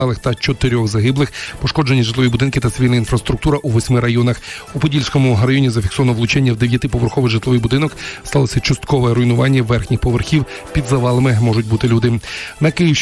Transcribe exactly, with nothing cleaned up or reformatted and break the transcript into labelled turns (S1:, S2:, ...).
S1: та чотирьох загиблих, пошкоджені житлові будинки та цивільна інфраструктура у восьми районах. У Подільському районі зафіксовано влучання в дев'ятиповерховий житловий будинок, сталося часткове руйнування верхніх поверхів, під завалами можуть бути люди. На Київщині